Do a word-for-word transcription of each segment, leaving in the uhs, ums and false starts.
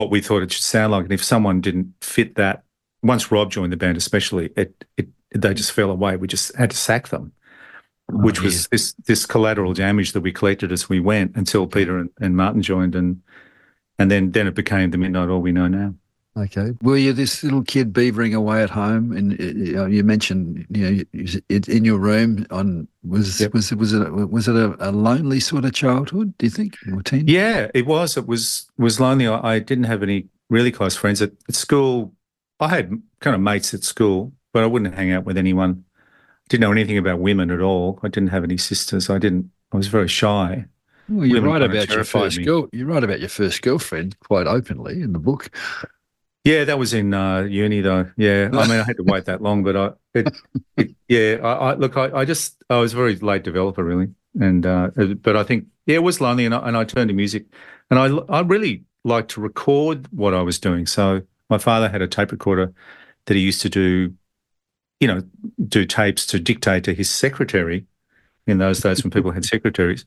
what we thought it should sound like. And if someone didn't fit that, once Rob joined the band especially, it, it they just fell away. We just had to sack them, oh, which yeah. was this this collateral damage that we collected as we went until Peter and, and Martin joined, and and then, then it became the Midnight Oil we know now. Okay. Were you this little kid beavering away at home? And you, know, you mentioned, you know, in your room on was yep. was was it a, was it a, a lonely sort of childhood? Do you think, or teen? Yeah, it was. It was was lonely. I, I didn't have any really close friends at, at school. I had kind of mates at school, but I wouldn't hang out with anyone. Didn't know anything about women at all. I didn't have any sisters. I didn't. I was very shy. Well, you're right about your first girl. You're right about your first girlfriend quite openly in the book. Yeah, that was in uh, uni though. Yeah, I mean, I had to wait that long, but I, it, it, yeah, I, I look, I, I just, I was a very late developer really, and uh, but I think, yeah, it was lonely, and I, and I turned to music, and I, I really liked to record what I was doing. So my father had a tape recorder that he used to do, you know, do tapes to dictate to his secretary in those days when people had secretaries,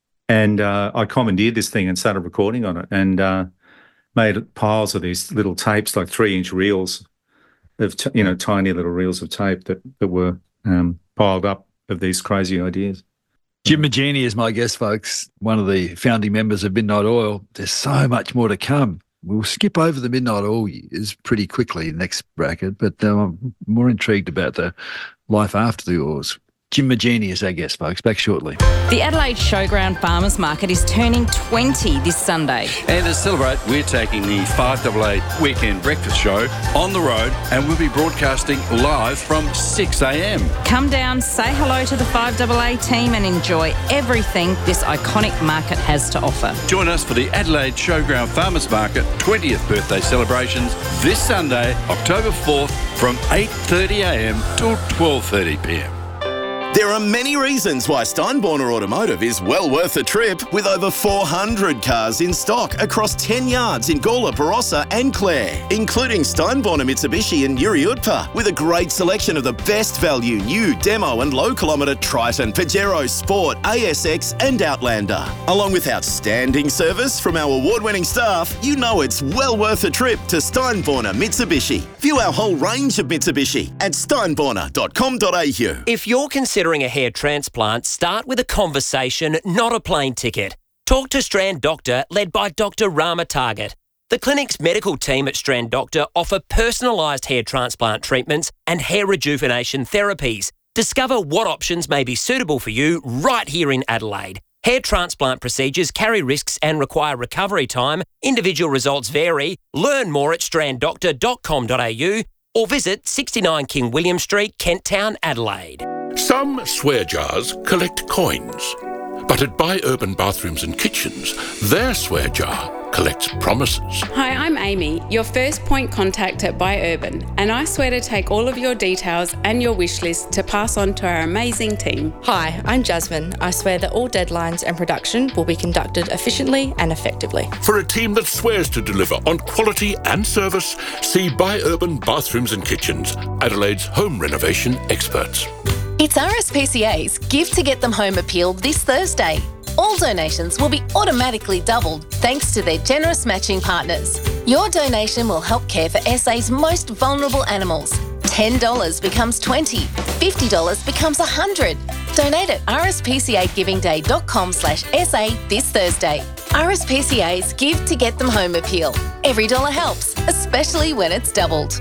and uh, I commandeered this thing and started recording on it, and. Uh, made piles of these little tapes, like three-inch reels of, t- you know, tiny little reels of tape that, that were um, piled up of these crazy ideas. Jim Magini is my guest, folks, one of the founding members of Midnight Oil. There's so much more to come. We'll skip over the Midnight Oil years pretty quickly, next bracket, but uh, I'm more intrigued about the life after the oils. Jim Magini is our guest, folks. Back shortly. The Adelaide Showground Farmers Market is turning twenty this Sunday. And to celebrate, we're taking the five A A Weekend Breakfast Show on the road, and we'll be broadcasting live from six a.m. Come down, say hello to the five A A team and enjoy everything this iconic market has to offer. Join us for the Adelaide Showground Farmers Market twentieth birthday celebrations this Sunday, October fourth, from eight thirty a.m. till twelve thirty p.m. There are many reasons why Steinborner Automotive is well worth a trip, with over four hundred cars in stock across ten yards in Gawler, Barossa and Clare, including Steinborner Mitsubishi and Yuriudpa, with a great selection of the best value new demo and low kilometre Triton, Pajero Sport, A S X and Outlander. Along with outstanding service from our award-winning staff, you know it's well worth a trip to Steinborner Mitsubishi. View our whole range of Mitsubishi at steinborner dot com dot a u. If you're considering a hair transplant, start with a conversation, not a plane ticket. Talk to Strand Doctor, led by Doctor Rama Target. The clinic's medical team at Strand Doctor offer personalised hair transplant treatments and hair rejuvenation therapies. Discover what options may be suitable for you right here in Adelaide. Hair transplant procedures carry risks and require recovery time. Individual results vary. Learn more at strand doctor dot com dot a u or visit sixty-nine King William Street, Kent Town, Adelaide. Some swear jars collect coins, but at Buy Urban Bathrooms and Kitchens, their swear jar collects promises. Hi, I'm Amy, your first point contact at Buy Urban, and I swear to take all of your details and your wish list to pass on to our amazing team. Hi, I'm Jasmine. I swear that all deadlines and production will be conducted efficiently and effectively. For a team that swears to deliver on quality and service, see Buy Urban Bathrooms and Kitchens, Adelaide's home renovation experts. It's R S P C A's Give to Get Them Home appeal this Thursday. All donations will be automatically doubled thanks to their generous matching partners. Your donation will help care for S A's most vulnerable animals. ten dollars becomes twenty dollars, fifty dollars becomes one hundred dollars. Donate at r s p c a giving day dot com slash s a this Thursday. R S P C A's Give to Get Them Home appeal. Every dollar helps, especially when it's doubled.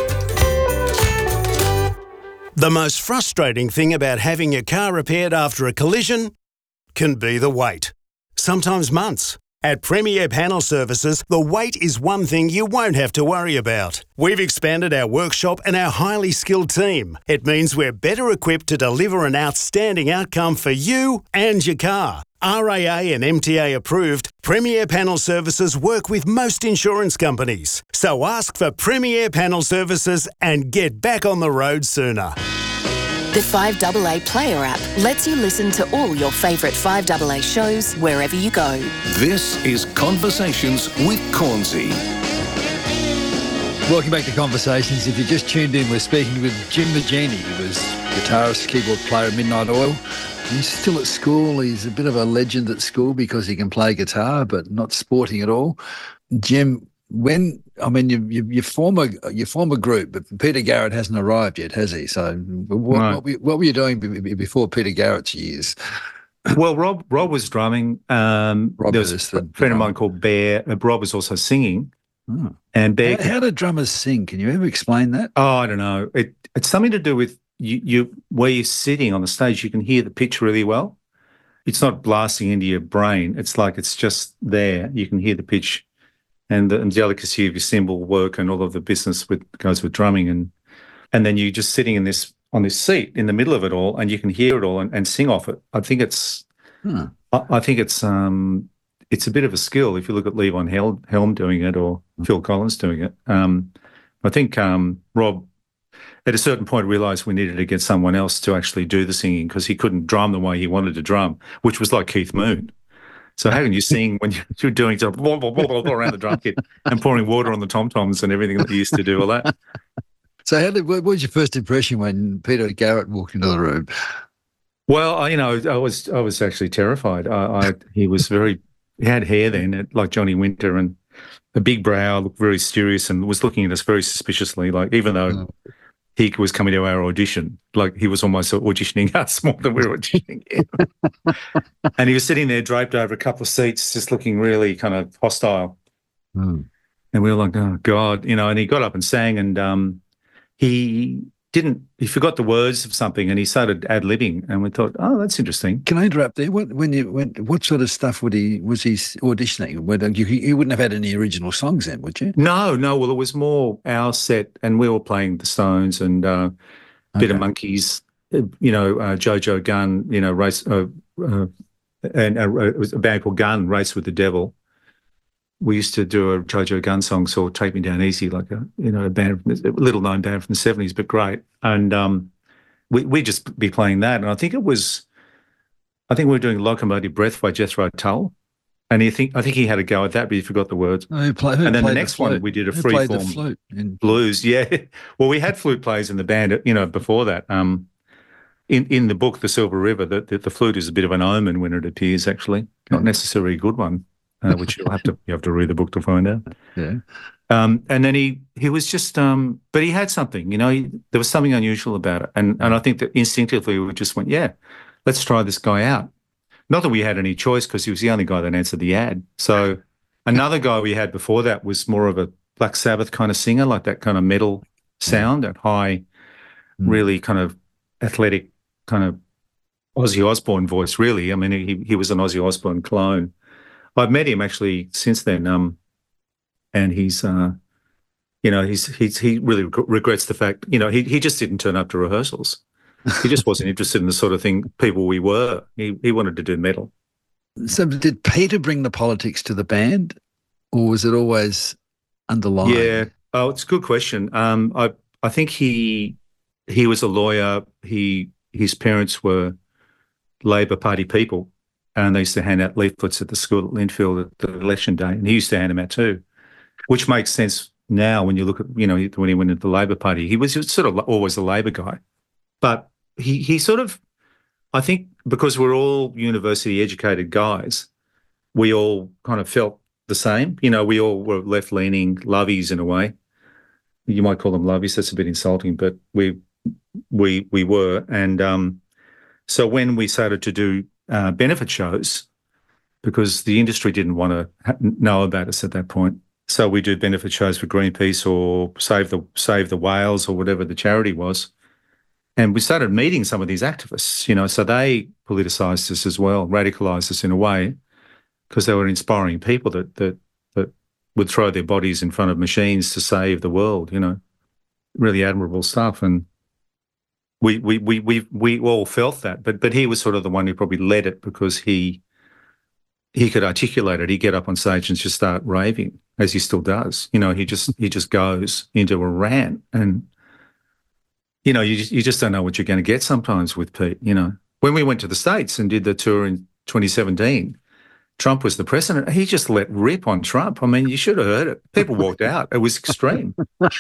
The most frustrating thing about having your car repaired after a collision can be the wait. Sometimes months. At Premier Panel Services, the wait is one thing you won't have to worry about. We've expanded our workshop and our highly skilled team. It means we're better equipped to deliver an outstanding outcome for you and your car. R A A and M T A approved, Premier Panel Services work with most insurance companies. So ask for Premier Panel Services and get back on the road sooner. The five A A Player app lets you listen to all your favourite five A A shows wherever you go. This is Conversations with Cornsey. Welcome back to Conversations. If you just tuned in, we're speaking with Jim Magini, who was guitarist, keyboard player at Midnight Oil. He's still at school. He's a bit of a legend at school because he can play guitar, but not sporting at all. Jim, when I mean you, you, your former your former group, but Peter Garrett hasn't arrived yet, has he? So what, No. what, were, what were you doing be- be- before Peter Garrett's years? Well, Rob Rob was drumming. Um, Rob there was is a the friend of drummer. mine called Bear. Uh, Rob was also singing, Oh. and Bear. How, how do drummers sing? Can you ever explain that? Oh, I don't know. It it's something to do with you, you where you're sitting on the stage. You can hear the pitch really well. It's not blasting into your brain. It's like it's just there. You can hear the pitch, and the, and the delicacy of your cymbal work and all of the business with goes with drumming, and and then you're just sitting in this on this seat in the middle of it all, and you can hear it all and, and sing off it. I think it's Hmm. I, I think it's um it's a bit of a skill if you look at Levon Hel- Helm doing it or Phil Collins doing it. Um, I think um, Rob, at a certain point, realised we needed to get someone else to actually do the singing because he couldn't drum the way he wanted to drum, which was like Keith Moon. So how can you sing when you're doing sort of blah, blah, blah, blah, blah around the drum kit and pouring water on the tom-toms and everything that he used to do, all that? So how did, what was your first impression when Peter Garrett walked into the room? Well, I, you know, I was I was actually terrified. I, I he was very he had hair then, like Johnny Winter, and a big brow, looked very serious, and was looking at us very suspiciously. Like even though he was coming to our audition, like he was almost auditioning us more than we were auditioning him. And he was sitting there draped over a couple of seats, just looking really kind of hostile. Hmm. And we were like, oh God, you know. And he got up and sang, and um, he. Didn't he forgot the words of something and he started ad libbing and we thought, oh, that's interesting. Can I interrupt there? What when you when what sort of stuff would he was he auditioning? Whether you, you wouldn't have had any original songs then, would you? No, no. Well, it was more our set, and we were playing the Stones and uh, a bit of Okay. Monkeys. uh, You know, uh, Jojo Gunn. You know, race, uh, uh, and uh, it was a band called Gun, Race with the Devil. We used to do a Jojo Gunn song, so "Take Me Down Easy," like a you know a band, from the, a little known band from the seventies, but great. And um, we we just be playing that, and I think it was, I think we were doing "Locomotive Breath" by Jethro Tull, and he think I think he had a go at that, but he forgot the words. Oh, who play, who and then the played next flute? one we did a Who free played the form flute in- blues. Yeah, well, we had flute players in the band, you know, before that. Um, in in the book, The Silver River, the, the the flute is a bit of an omen when it appears. Actually, not necessarily a good one. Uh, which you'll have to you have to read the book to find out. Yeah. Um, and then he he was just, um, but he had something, you know, he, there was something unusual about it, and and I think that instinctively we just went, yeah, let's try this guy out. Not that we had any choice because he was the only guy that answered the ad. So another guy we had before that was more of a Black Sabbath kind of singer, like that kind of metal sound, that high, really kind of athletic kind of Ozzy Osbourne voice. Really, I mean, he he was an Ozzy Osbourne clone. I've met him actually since then, um, and he's, uh, you know, he's he's he really reg- regrets the fact, you know, he he just didn't turn up to rehearsals. He just wasn't interested in the sort of thing people we were. He he wanted to do metal. So did Peter bring the politics to the band, or was it always underlying? Yeah. Oh, it's a good question. Um, I I think he he was a lawyer. He his parents were Labor Party people. And they used to hand out leaflets at the school at Linfield at the election day, and he used to hand them out too, which makes sense now when you look at, you know, when he went into the Labor Party. He was sort of always the Labor guy, but he he sort of, I think because we're all university educated guys, we all kind of felt the same. You know, we all were left leaning lovies in a way. You might call them lovies. That's a bit insulting, but we we we were, and um, so when we started to do Uh, benefit shows, because the industry didn't want to ha- know about us at that point. So we do benefit shows for Greenpeace or Save the Save the Whales or whatever the charity was. And we started meeting some of these activists, you know, so they politicised us as well, radicalised us in a way, because they were inspiring people that that that would throw their bodies in front of machines to save the world, you know, really admirable stuff. And We we we we we all felt that, but but he was sort of the one who probably led it because he he could articulate it. He'd get up on stage and just start raving, as he still does. You know, he just he just goes into a rant, and you know, you just, you just don't know what you're going to get sometimes with Pete. You know, when we went to the States and did the tour in twenty seventeen, Trump was the president. He just let rip on Trump. I mean, you should have heard it. People walked out. It was extreme.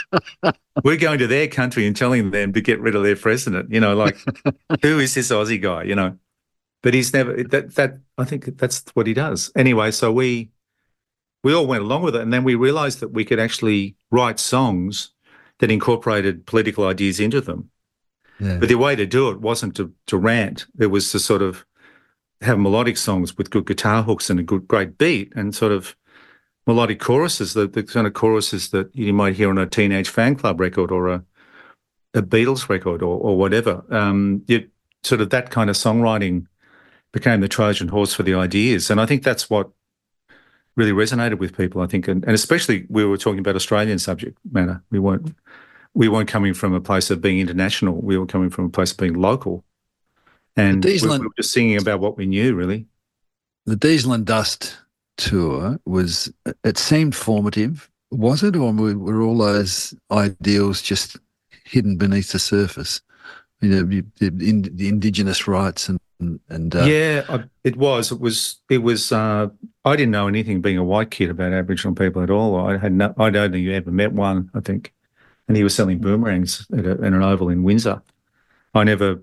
We're going to their country and telling them to get rid of their president. You know, like, who is this Aussie guy? You know, but he's never that. That I think that's what he does anyway. So we we all went along with it. And then we realised that we could actually write songs that incorporated political ideas into them. Yeah. But the way to do it wasn't to, to rant. It was to sort of have melodic songs with good guitar hooks and a good, great beat, and sort of melodic choruses, the, the kind of choruses that you might hear on a Teenage Fan Club record or a, a Beatles record or, or whatever. Um, you, sort of that kind of songwriting became the Trojan horse for the ideas. And I think that's what really resonated with people, I think. And, and especially we were talking about Australian subject matter. We weren't, we weren't coming from a place of being international. We were coming from a place of being local. And we, we were just singing about what we knew, really. The Diesel and Dust tour was, it seemed formative. Was it, or were all those ideals just hidden beneath the surface? You know, the, the, the Indigenous rights and and uh, yeah, I, it was. It was. It was. Uh, I didn't know anything, being a white kid, about Aboriginal people at all. I had no. I don't think you ever met one, I think, and he was selling boomerangs at, a, at an oval in Windsor. I never.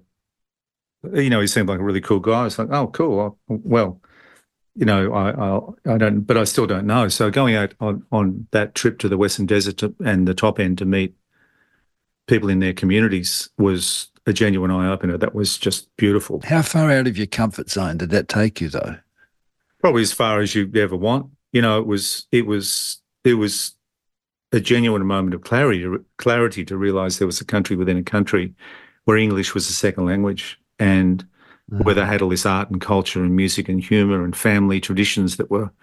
You know, he seemed like a really cool guy. I was like, oh, cool. Well, you know, I, I, I don't, but I still don't know. So going out on, on that trip to the Western Desert to, and the top end to meet people in their communities was a genuine eye-opener. That was just beautiful. How far out of your comfort zone did that take you, though? Probably as far as you ever want. You know, it was, it was, it was a genuine moment of clarity, clarity to realise there was a country within a country where English was a second language, and mm. where they had all this art and culture and music and humour and family traditions that were,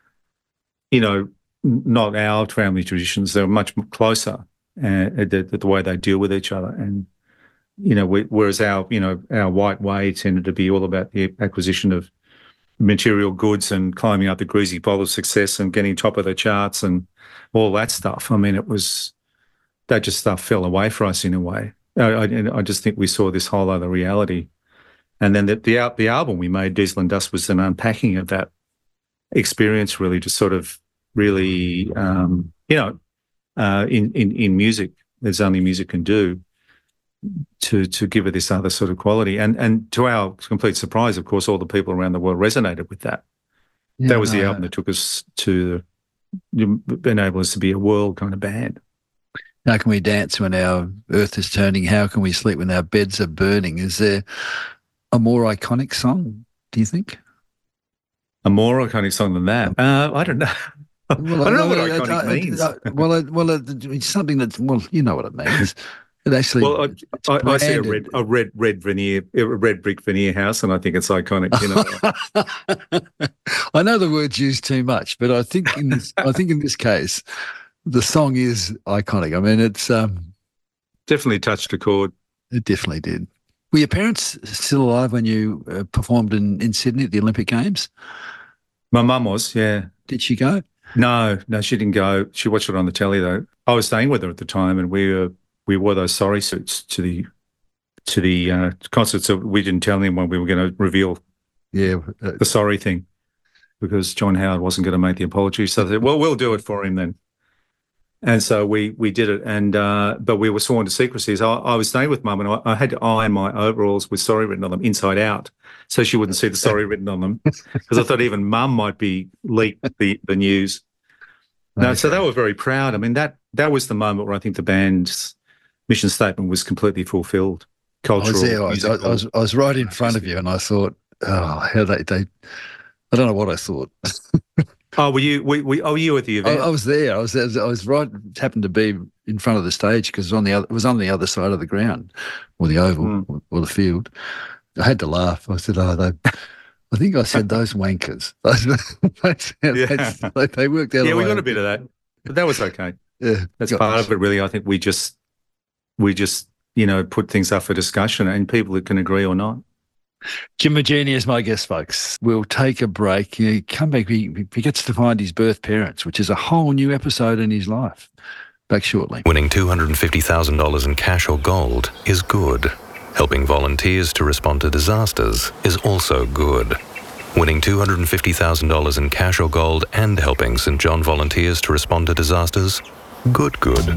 you know, not our family traditions. They were much closer, uh, the, the way they deal with each other. And, you know, we, whereas our, you know, our white way tended to be all about the acquisition of material goods and climbing up the greasy pole of success and getting top of the charts and all that stuff. I mean, it was, that just stuff fell away for us in a way. I, I just think we saw this whole other reality. And then the, the the album we made, Diesel and Dust, was an unpacking of that experience, really, to sort of really, um, you know, uh, in, in, in music, as only music can do, to to give it this other sort of quality. And and to our complete surprise, of course, all the people around the world resonated with that. Yeah, that was no, the album that took us to, enable us to be a world kind of band. How can we dance when our earth is turning? How can we sleep when our beds are burning? Is there a more iconic song, do you think? A more iconic song than that? Uh, I don't know. Well, I don't know well, what iconic I, I, means. I, well, I, well, it's something that's, well, you know what it means. It actually, well, I, I, I see a red, a red, red veneer, a red brick veneer house, and I think it's iconic. You know, I know the word's used too much, but I think in this, I think in this case, the song is iconic. I mean, it's um, definitely touched a chord. It definitely did. Were your parents still alive when you uh, performed in, in Sydney at the Olympic Games? My mum was, yeah. Did she go? No, no, she didn't go. She watched it on the telly though. I was staying with her at the time, and we were we wore those sorry suits to the to the uh, concert. So we didn't tell anyone we were going to reveal, yeah, uh, the sorry thing, because John Howard wasn't going to make the apology. So they said, well, we'll do it for him then. And so we we did it, and uh, but we were sworn to secrecy. So I, I was staying with Mum, and I, I had to iron my overalls with sorry written on them inside out, so she wouldn't see the sorry written on them, because I thought even Mum might be leaked the the news. No, okay. So they were very proud. I mean, that that was the moment where I think the band's mission statement was completely fulfilled. Cultural. I was there. I was, I was I was right in front of you, and I thought, oh, how they they. I don't know what I thought. Oh, were you? We, we, oh, you were at the event. I, I was there. I was. I was right. Happened to be in front of the stage because on the other, it was on the other side of the ground, or the oval, mm. or, or the field. I had to laugh. I said, "Oh, they." I think I said those wankers. they, yeah. they, they worked out. Yeah, we got a bit of that, but that was okay. Yeah, that's part of it. Really, I think we just, we just, you know, put things up for discussion, and people can agree or not. Jim Magini is my guest, folks. We'll take a break. He come back. He, he gets to find his birth parents, which is a whole new episode in his life. Back shortly. Winning two hundred fifty thousand dollars in cash or gold is good. Helping volunteers to respond to disasters is also good. Winning two hundred fifty thousand dollars in cash or gold and helping St John volunteers to respond to disasters, good, good.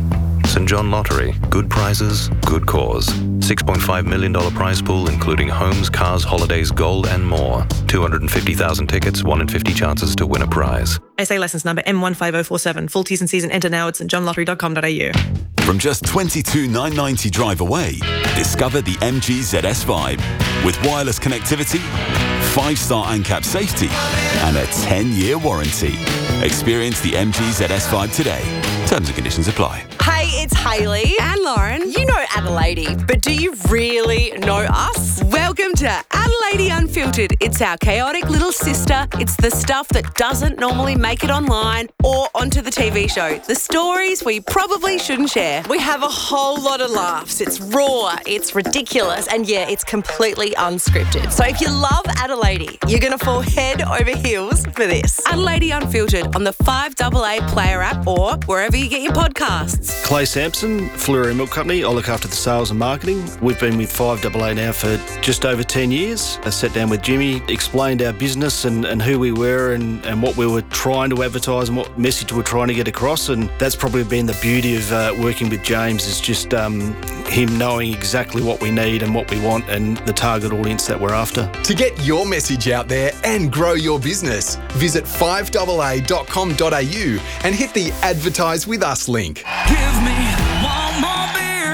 Saint John Lottery. Good prizes, good cause. six point five million dollars prize pool including homes, cars, holidays, gold and more. two hundred fifty thousand tickets, one in fifty chances to win a prize. S A licence number M one five zero four seven. Full T's and C's and enter now at st john lottery dot com dot a u. From just twenty-two thousand nine hundred ninety drive away, discover the M G Z S Vibe. With wireless connectivity, five-star ANCAP safety, and a ten-year warranty. Experience the M G Z S Vibe today. Terms and conditions apply. Hey, it's Hayley and Lauren. You know Adelaide, but do you really know us? Welcome to Adelaide Unfiltered. It's our chaotic little sister. It's the stuff that doesn't normally make it online or onto the T V show. The stories we probably shouldn't share. We have a whole lot of laughs. It's raw, it's ridiculous, and yeah, it's completely unscripted. So if you love Adelaide, you're going to fall head over heels for this. Adelaide Unfiltered on the five A A Player app or wherever you get your podcasts. Clay Sampson, Fleury Milk Company. I look after the sales and marketing. We've been with five A A now for just over ten years. I sat down with Jimmy, explained our business and, and who we were and, and what we were trying to advertise and what message we're trying to get across. And that's probably been the beauty of uh, working with James, is just um, him knowing exactly what we need and what we want and the target audience that we're after. To get your message out there and grow your business, visit five A A dot com dot a u and hit the Advertise With Us link. Give me one more beer.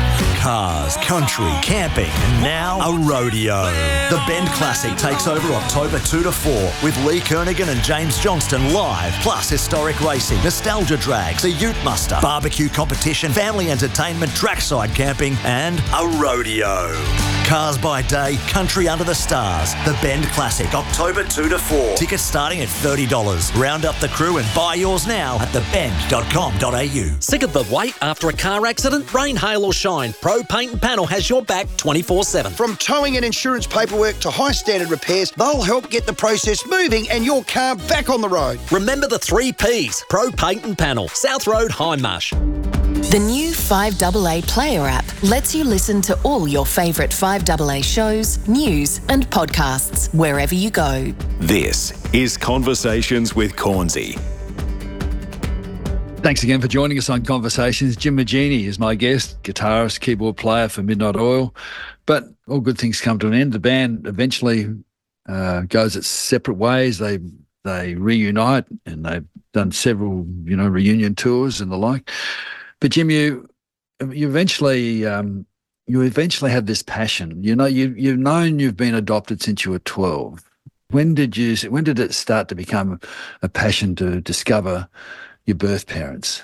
Cars, country, camping, and now a rodeo. The Bend Classic takes over October two to four with Lee Kernaghan and James Johnston live, plus historic racing, nostalgia drags, a ute muster, barbecue competition, family entertainment, trackside camping, and a rodeo. Cars by day, country under the stars. The Bend Classic, October two to four. Tickets starting at thirty dollars. Round up the crew and buy yours now at the bend dot com dot a u. Sick of the wait after a car accident? Rain, hail or shine, Pro Paint and Panel has your back twenty-four seven. From towing and insurance paperwork to high standard repairs, they'll help get the process moving and your car back on the road. Remember the three P's. Pro Paint and Panel, South Road, Hindmarsh. The new five A A Player app lets you listen to all your favourite five A A shows, news and podcasts wherever you go. This is Conversations with Cornsey. Thanks again for joining us on Conversations. Jim Magini is my guest, guitarist, keyboard player for Midnight Oil. But all good things come to an end. The band eventually uh, goes its separate ways. They they reunite, and they've done several, you know, reunion tours and the like. But Jim, you you eventually um, you eventually had this passion. You know, you you've known you've been adopted since you were twelve. When did you? When did it start to become a passion to discover your birth parents?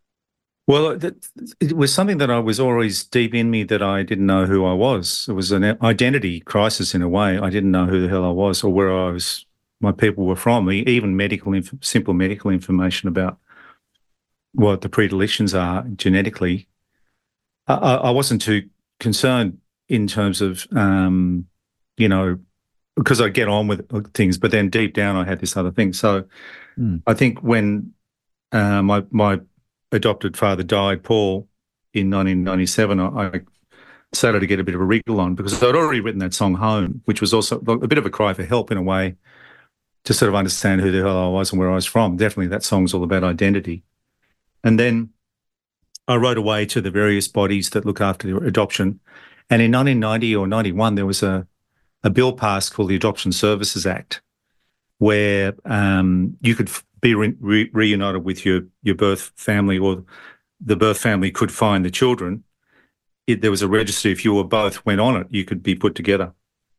Well, it, it was something that I was always deep in me, that I didn't know who I was. It was an identity crisis in a way. I didn't know who the hell I was or where I was, my people were from, even medical, inf- simple medical information about what the predilections are genetically. I, I wasn't too concerned in terms of, um, you know, because I get on with things, but then deep down I had this other thing. So mm. I think when uh, my my adopted father died, Paul, in nineteen ninety-seven, I, I started to get a bit of a wriggle on, because I'd already written that song Home, which was also a bit of a cry for help in a way, to sort of understand who the hell I was and where I was from. Definitely that song's all about identity. And then I wrote away to the various bodies that look after the adoption. And in nineteen ninety or ninety-one, there was a, a bill passed called the Adoption Services Act, where um, you could be re- re- reunited with your, your birth family, or the birth family could find the children. It, there was a registry. If you were both went on it, you could be put together.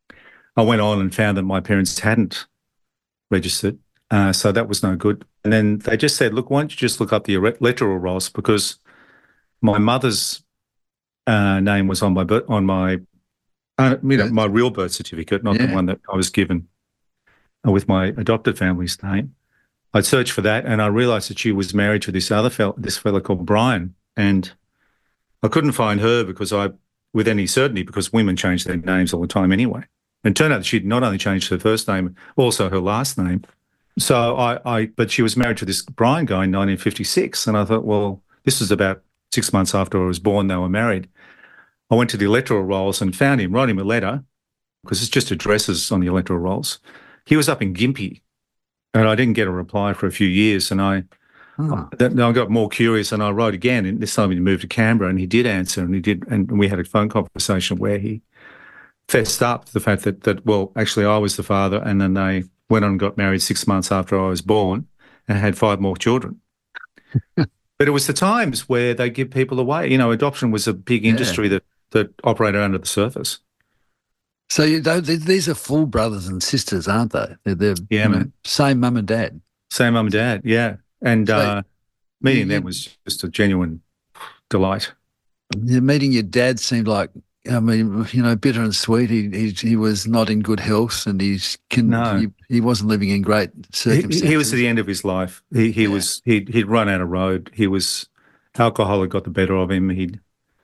I went on and found that my parents hadn't registered, uh, so that was no good. And then they just said, look, why don't you just look up the electoral rolls, because my mother's uh, name was on my on my uh, you know, my real birth certificate, not yeah. the one that I was given uh, with my adopted family's name. I searched for that, and I realised that she was married to this other fellow, this fellow called Brian, and I couldn't find her because I, with any certainty, because women change their names all the time anyway. And it turned out that she'd not only changed her first name, also her last name. So I, I, but she was married to this Brian guy in nineteen fifty-six, and I thought, well, this was about six months after I was born. They were married. I went to the electoral rolls and found him, wrote him a letter, because it's just addresses on the electoral rolls. He was up in Gympie, and I didn't get a reply for a few years. And I, Huh. Then I got more curious and I wrote again. And this time he moved to Canberra and he did answer and he did, and we had a phone conversation where he fessed up to the fact that, that, well, actually I was the father, and then they went on and got married six months after I was born and had five more children. But it was the times where they give people away. You know, adoption was a big industry yeah. that, that operated under the surface. So you know, these are full brothers and sisters, aren't they? They're, they're yeah, you know, man. Same mum and dad. Same mum and dad, yeah. And so, uh, meeting you, them was just a genuine delight. Meeting your dad seemed like, I mean, you know, bitter and sweet. He he, he was not in good health, and he's can, no. he, he wasn't living in great circumstances. He, he was at the end of his life. He he yeah. was he he'd run out of road. He was alcohol had got the better of him. He'd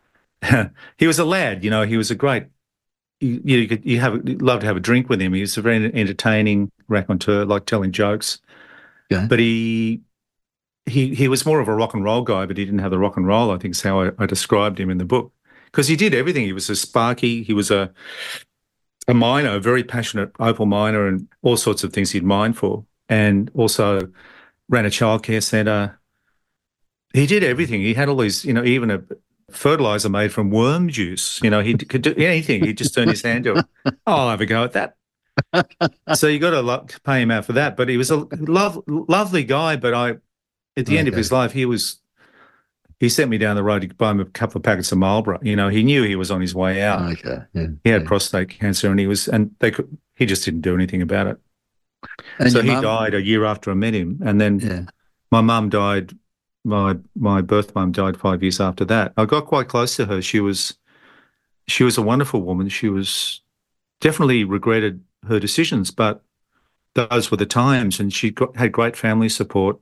he was a lad, you know. He was a great. You you could you have you'd love to have a drink with him. He was a very entertaining raconteur, like telling jokes. Yeah. But he he he was more of a rock and roll guy, but he didn't have the rock and roll. I think is how I, I described him in the book. Because he did everything. He was a sparky. He was a a miner, a very passionate opal miner, and all sorts of things he'd mine for. And also ran a childcare centre. He did everything. He had all these, you know, even a fertilizer made from worm juice. You know, he could do anything. He'd just turn his hand to it. Oh, I'll have a go at that. So you got to lo- pay him out for that. But he was a lov- lovely guy. But I, at the okay. end of his life, he was. He sent me down the road to buy him a couple of packets of Marlboro. You know, he knew he was on his way out. Okay. Yeah. He had yeah. prostate cancer, and he was, and they could. He just didn't do anything about it. And so he mum? died a year after I met him, and then yeah. my mum died. My my birth mum died five years after that. I got quite close to her. She was, she was a wonderful woman. She was definitely regretted her decisions, but those were the times, and she got, had great family support.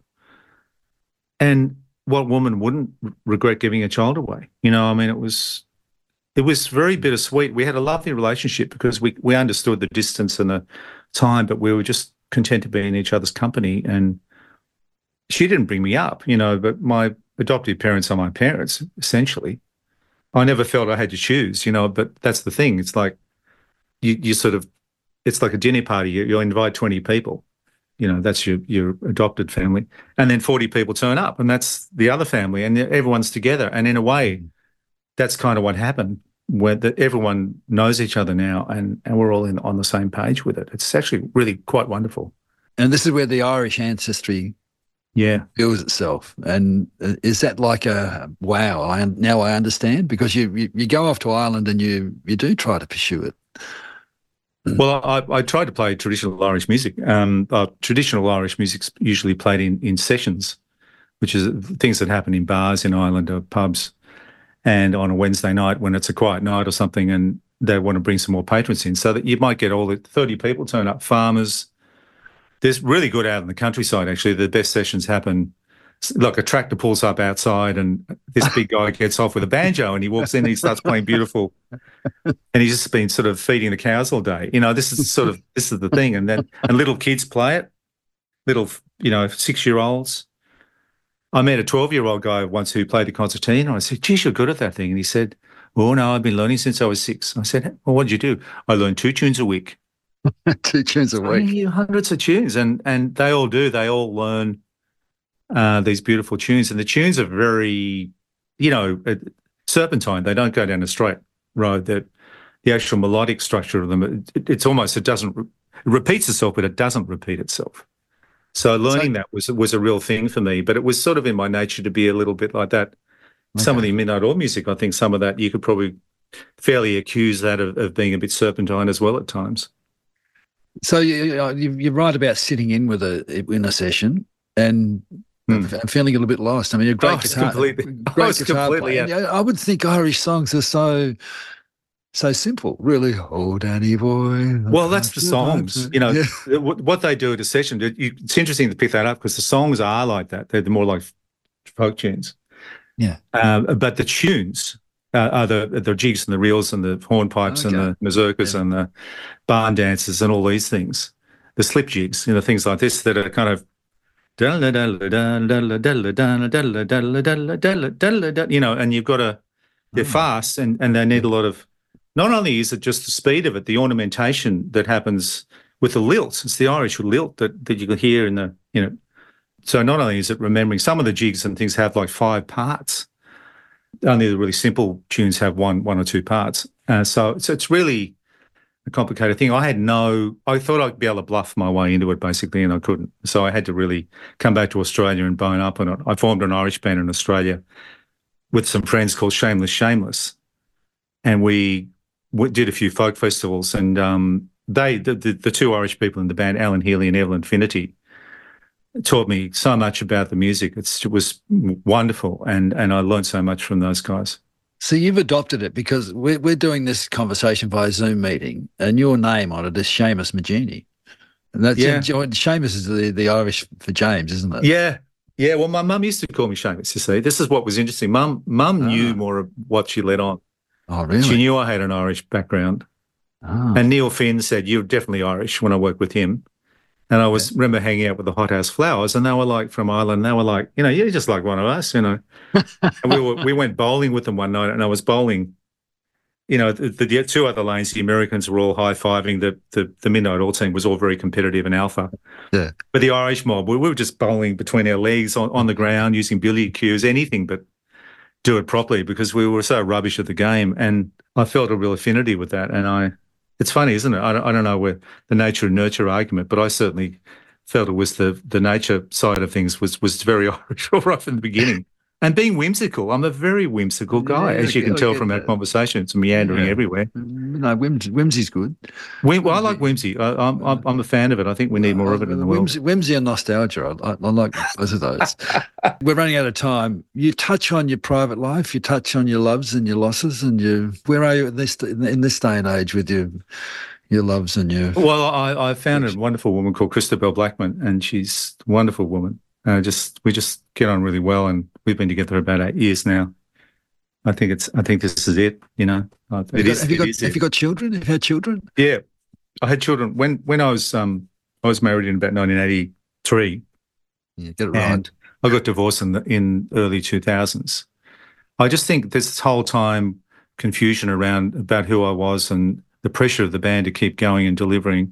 And what woman wouldn't regret giving a child away? You know, I mean, it was it was very bittersweet. We had a lovely relationship because we, we understood the distance and the time, but we were just content to be in each other's company. And she didn't bring me up, you know, but my adoptive parents are my parents, essentially. I never felt I had to choose, you know, but that's the thing. It's like you, you sort of, it's like a dinner party. You, you invite twenty people. You know, that's your your adopted family. And then forty people turn up, and that's the other family, and everyone's together. And in a way, that's kind of what happened, where that everyone knows each other now, and, and we're all in on the same page with it. It's actually really quite wonderful. And this is where the Irish ancestry yeah. builds itself. And is that like a, wow, I now I understand? Because you, you, you go off to Ireland and you, you do try to pursue it. Well, I, I tried to play traditional Irish music. Um, uh, traditional Irish music's usually played in, in sessions, which is things that happen in bars in Ireland or pubs, and on a Wednesday night when it's a quiet night or something, and they want to bring some more patrons in, so that you might get all the thirty people turn up, farmers. There's really good out in the countryside, actually. The best sessions happen. Like a tractor pulls up outside and this big guy gets off with a banjo and he walks in and he starts playing beautiful, and he's just been sort of feeding the cows all day. You know, this is sort of, this is the thing. And then, and little kids play it, little, you know, six-year-olds. I met a twelve-year-old guy once who played the concertina. I said, geez, you're good at that thing. And he said, oh, no, I've been learning since I was six. I said, well, what did you do? I learned two tunes a week. two tunes a week. I mean, hundreds of tunes. And, and they all do. They all learn Uh, these beautiful tunes, and the tunes are very, you know, uh, serpentine. They don't go down a straight road. That the actual melodic structure of them, it, it's almost it doesn't it repeats itself, but it doesn't repeat itself. So learning so, that was was a real thing for me. But it was sort of in my nature to be a little bit like that. Okay. Some of the Midnight Oil music, I think, some of that you could probably fairly accuse that of, of being a bit serpentine as well at times. So you, you you write about sitting in with a in a session and. Hmm. I'm feeling a little bit lost. I mean, you're a great oh, guitar, completely, great oh, guitar completely, player. yeah. I would think Irish songs are so, so simple, really. Oh, Danny boy. Well, that's the songs. You know, yeah. what they do at a session. It's interesting to pick that up because the songs are like that. They're more like folk tunes. Yeah. Um, but the tunes uh, are the the jigs and the reels and the hornpipes okay. and the mazurkas yeah. and the barn dances and all these things. The slip jigs, you know, things like this that are kind of. You know, and you've got to, they're fast and, and they need a lot of, not only is it just the speed of it, the ornamentation that happens with the lilt. It's the Irish lilt that, that you can hear in the, you know, So not only is it remembering, some of the jigs and things have like five parts. Only the really simple tunes have one, one or two parts. Uh, so it's it's really a complicated thing. I had no, I thought I'd be able to bluff my way into it basically, and I couldn't. So I had to really come back to Australia and bone up on it. I formed an Irish band in Australia with some friends called Shameless Shameless, and we, we did a few folk festivals. And um, they, the, the the two Irish people in the band, Alan Healy and Evelyn Finity, taught me so much about the music. It's, it was wonderful, and and I learned so much from those guys. So you've adopted it because we're, we're doing this conversation via Zoom meeting, and your name on it is Seamus Magini. And that's Yeah. Seamus is the, the Irish for James, isn't it? Yeah. Yeah, well, my mum used to call me Seamus, you see. This is what was interesting. Mum mum knew more of what she let on. Oh, really? She knew I had an Irish background. Oh. And Neil Finn said, "You're definitely Irish," when I worked with him. And I was remember hanging out with the Hothouse Flowers, and they were like from Ireland. They were like, you know, you're just like one of us, you know. And we were we went bowling with them one night, and I was bowling. You know, the, the two other lanes, the Americans were all high fiving. The, the the Midnight Oil team was all very competitive and alpha. Yeah. But the Irish mob, we, we were just bowling between our legs on, on the ground, using billiard cues, anything but do it properly, because we were so rubbish at the game. And I felt a real affinity with that. And I, it's funny, isn't it? I don't, I don't know where the nature and nurture argument, but I certainly felt it was the the nature side of things was was very Irish right from the beginning. And being whimsical, I'm a very whimsical guy, Yeah, as you I can get- I tell get from our that. conversation. It's meandering Yeah. everywhere. No, whimsy, whimsy's good. Whim, well, I like whimsy. I, I'm, I'm I'm a fan of it. I think we need more of it in the world. Whimsy, whimsy and nostalgia. I, I, I like both of those. We're running out of time. You touch on your private life. You touch on your loves and your losses, and your. Where are you in this in this day and age with your your loves and your? Well, I, I found a wonderful woman called Christabel Blackman, and she's a wonderful woman. Uh, just we just get on really well, and we've been together about eight years now. I think it's. I think this is it. You know, Uh, Have it you is. got, have you it got, is have it. you got children? Have you had children? Yeah, I had children when when I was um I was married in about nineteen eighty-three. Yeah, get it right. And I got divorced in the in early two thousands. I just think this whole time confusion around about who I was and the pressure of the band to keep going and delivering,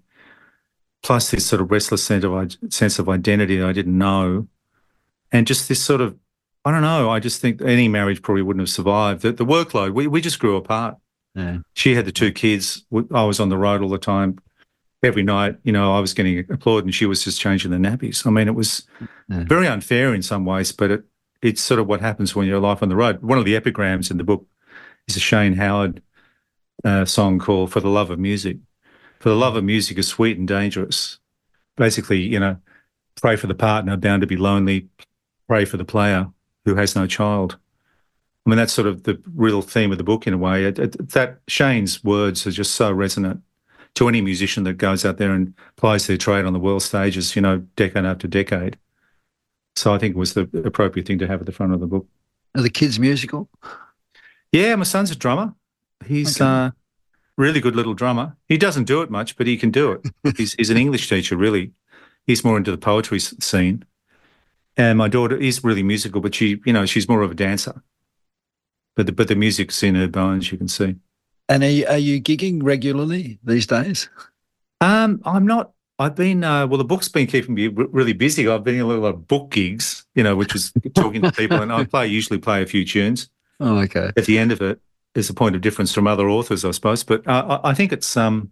plus this sort of restless sense of sense of identity that I didn't know, and just this sort of I don't know. I just think any marriage probably wouldn't have survived. The, the workload, we we just grew apart. Yeah. She had the two kids. I was on the road all the time. Every night, you know, I was getting employed and she was just changing the nappies. I mean, it was Yeah. very unfair in some ways, but it it's sort of what happens when you're life on the road. One of the epigrams in the book is a Shane Howard uh, song called "For the Love of Music." For the love of music is sweet and dangerous. Basically, you know, pray for the partner bound to be lonely, pray for the player who has no child. I mean, that's sort of the real theme of the book in a way. It, it, that Shane's words are just so resonant to any musician that goes out there and plies their trade on the world stages, you know, decade after decade. So I think it was the appropriate thing to have at the front of the book. Are the kids musical? Yeah, my son's a drummer. He's Okay. uh, really good little drummer. He doesn't do it much, but he can do it. he's, he's an English teacher, really. He's more into the poetry s- scene. And my daughter is really musical, but she, you know, she's more of a dancer. But the, but the music's in her bones, you can see. And are you, are you gigging regularly these days? Um, I'm not. I've been uh, well. The book's been keeping me r- really busy. I've been in a lot of book gigs, you know, which is talking to people, and I play usually play a few tunes. Oh, okay. At the end of it, is a point of difference from other authors, I suppose. But uh, I, I think it's um,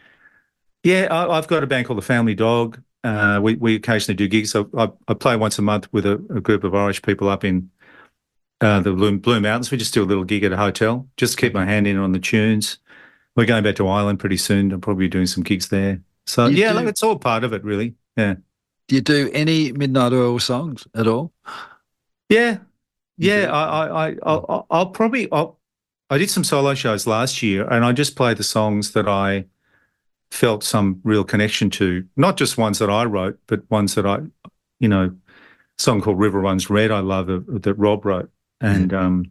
yeah. I, I've got a band called the Family Dog. Uh, we we occasionally do gigs. I, I, I play once a month with a, a group of Irish people up in uh, the Blue, Blue Mountains. We just do a little gig at a hotel. Just keep my hand in on the tunes. We're going back to Ireland pretty soon. I'll probably be doing some gigs there. So You yeah, do- look, it's all part of it, really. Yeah, Do you do any Midnight Oil songs at all? yeah, yeah. I, I, I, I'll, I'll probably. I'll, I did some solo shows last year, and I just played the songs that I felt some real connection to. Not just ones that I wrote, but ones that I, you know, a song called "River Runs Red" I love uh, that Rob wrote, and um,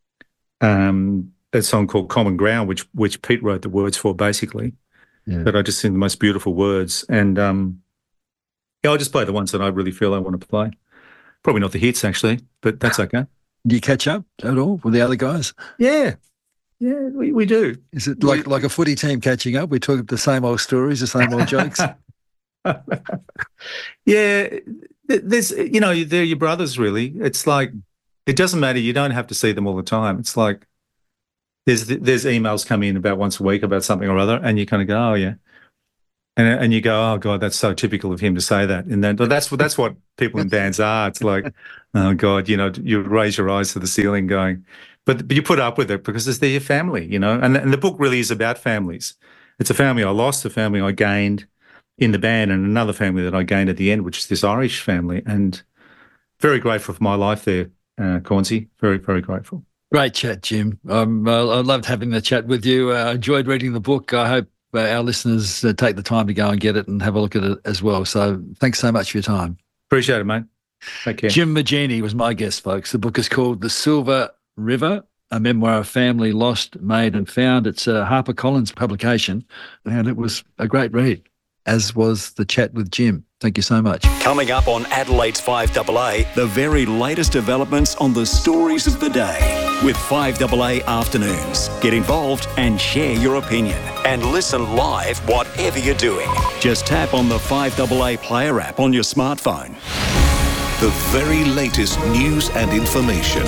um, a song called "Common Ground," which which Pete wrote the words for, basically. Yeah. But I just think the most beautiful words, and um, yeah, I'll just play the ones that I really feel I want to play. Probably not the hits, actually, but that's okay. Do you catch up at all with the other guys? Yeah, yeah, we, we do. Is it like like a footy team catching up? We talk the same old stories, the same old jokes. Yeah, th- there's, you know, they're your brothers, really. It's like, it doesn't matter. You don't have to see them all the time. It's like, there's there's emails coming in about once a week about something or other, and you kind of go, oh, yeah. And and you go, oh, God, that's so typical of him to say that. And then, but that's, that's what people in bands are. It's like, oh, God, you know, you raise your eyes to the ceiling going, but, but you put up with it because it's their family, you know. And, and the book really is about families. It's a family I lost, a family I gained in the band, and another family that I gained at the end, which is this Irish family. And very grateful for my life there, uh, Cornsey. Very, very grateful. Great chat, Jim. Um, I, I loved having the chat with you. I uh, enjoyed reading the book. I hope uh, our listeners uh, take the time to go and get it and have a look at it as well. So thanks so much for your time. Appreciate it, mate. Take care. Jim Magini was my guest, folks. The book is called The Silver River, a memoir of family lost, made and found. It's a HarperCollins publication, and it was a great read, as was the chat with Jim. Thank you so much. Coming up on Adelaide's five A A, the very latest developments on the stories of the day with five A A Afternoons. Get involved and share your opinion. And listen live whatever you're doing. Just tap on the five A A Player app on your smartphone. The very latest news and information.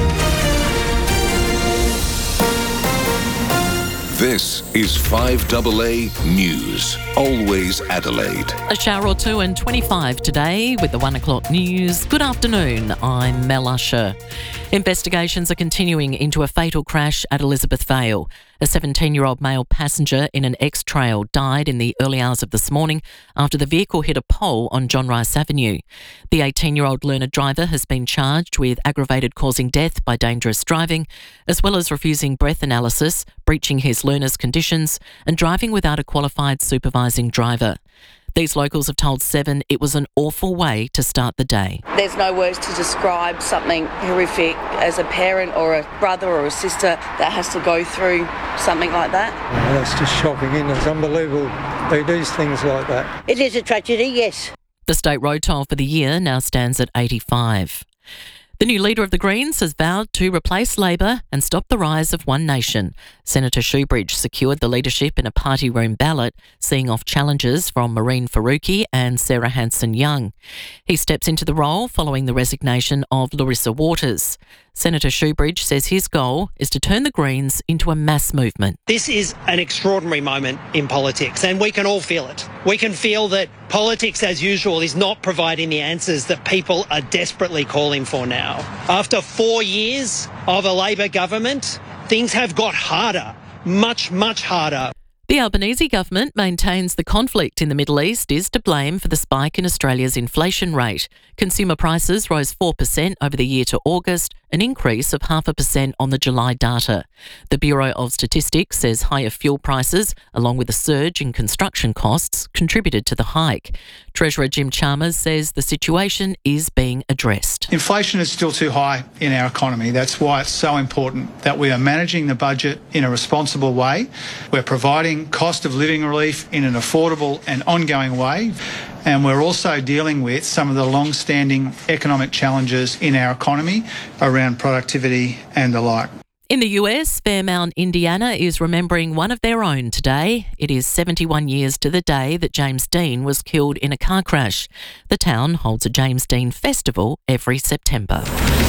This is five A A News. Always Adelaide. A shower or two and twenty-five today with the one o'clock news. Good afternoon, I'm Mel Usher. Investigations are continuing into a fatal crash at Elizabeth Vale. A seventeen-year-old male passenger in an X-Trail died in the early hours of this morning after the vehicle hit a pole on John Rice Avenue. The eighteen-year-old learner driver has been charged with aggravated causing death by dangerous driving, as well as refusing breath analysis, breaching his learner's conditions, and driving without a qualified supervising driver. These locals have told Seven it was an awful way to start the day. There's no words to describe something horrific as a parent or a brother or a sister that has to go through something like that. Oh, that's just shocking, isn't it? It's unbelievable they do things like that. It is a tragedy, yes. The state road toll for the year now stands at eighty-five. The new leader of the Greens has vowed to replace Labor and stop the rise of One Nation. Senator Shoebridge secured the leadership in a party room ballot, seeing off challenges from Maureen Faruqi and Sarah Hanson-Young. He steps into the role following the resignation of Larissa Waters. Senator Shoebridge says his goal is to turn the Greens into a mass movement. This is an extraordinary moment in politics, and we can all feel it. We can feel that politics, as usual, is not providing the answers that people are desperately calling for now. After four years of a Labor government, things have got harder, much, much harder. The Albanese government maintains the conflict in the Middle East is to blame for the spike in Australia's inflation rate. Consumer prices rose four percent over the year to August, an increase of half a percent on the July data. The Bureau of Statistics says higher fuel prices, along with a surge in construction costs, contributed to the hike. Treasurer Jim Chalmers says the situation is being addressed. Inflation is still too high in our economy. That's why it's so important that we are managing the budget in a responsible way. We're providing cost of living relief in an affordable and ongoing way. And we're also dealing with some of the long-standing economic challenges in our economy around productivity and the like. In the U S, Fairmount, Indiana is remembering one of their own today. It is seventy-one years to the day that James Dean was killed in a car crash. The town holds a James Dean festival every September.